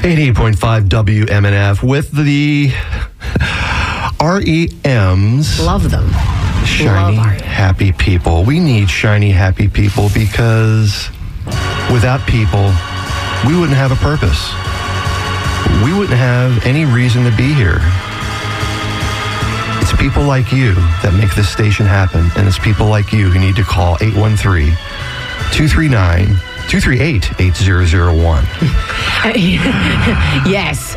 88.5 WMNF with the REMs. Love them. Shiny, happy people. We need shiny, happy people because without people, we wouldn't have a purpose. We wouldn't have any reason to be here. It's people like you that make this station happen, and it's people like you who need to call 813-238-8001. Yes.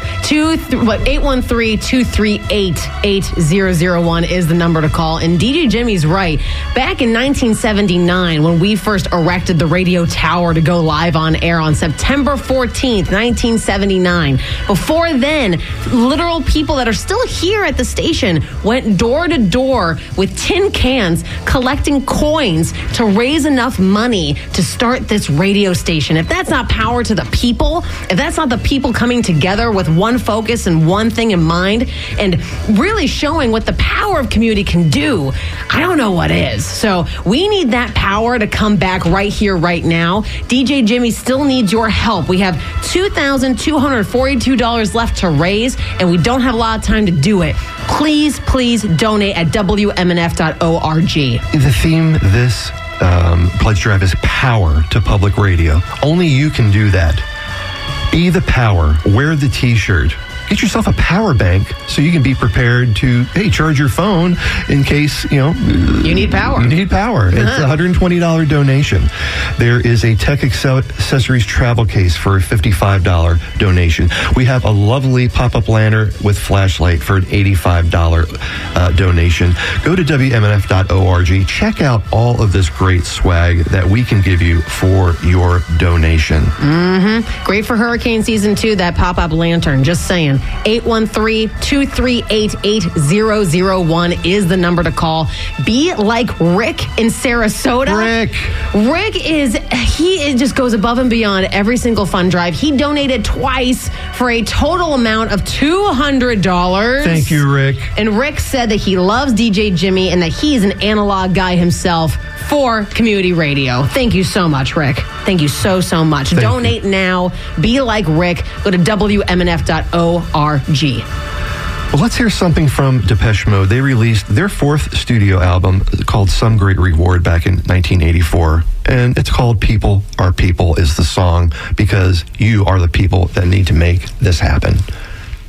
813-238-8001 is the number to call. And DJ Jimmy's right. Back in 1979, when we first erected the radio tower to go live on air on September 14th, 1979, before then, literal people that are still here at the station went door to door with tin cans collecting coins to raise enough money to start this radio station. If that's not power to the people, if that's not the people coming together with one focus and one thing in mind and really showing what the power of community can do, I don't know what is. So we need that power to come back right here, right now. DJ Jimmy still needs your help. We have $2,242 left to raise, and we don't have a lot of time to do it. Please, please donate at WMNF.org. The theme this pledge drive is power to public radio. Only you can do that. Be the power. Wear the t-shirt. Get yourself a power bank so you can be prepared to, charge your phone in case, you need power. You need power. It's a $120 donation. There is a Tech Accessories travel case for a $55 donation. We have a lovely pop-up lantern with flashlight for an $85 donation. Go to WMNF.org. Check out all of this great swag that we can give you for your donation. Great for hurricane season 2, that pop-up lantern. Just saying. 813-238-8001 is the number to call. Be like Rick in Sarasota. Rick he just goes above and beyond every single fund drive. He donated twice for a total amount of $200. Thank you, Rick. And Rick said that he loves DJ Jimmy and that he's an analog guy himself for community radio. Thank you so much, Rick. Thank you so much. Donate now. Be like Rick. Go to WMNF.org. Well, let's hear something from Depeche Mode. They released their 4th studio album called Some Great Reward back in 1984. And it's called People Are People is the song because you are the people that need to make this happen.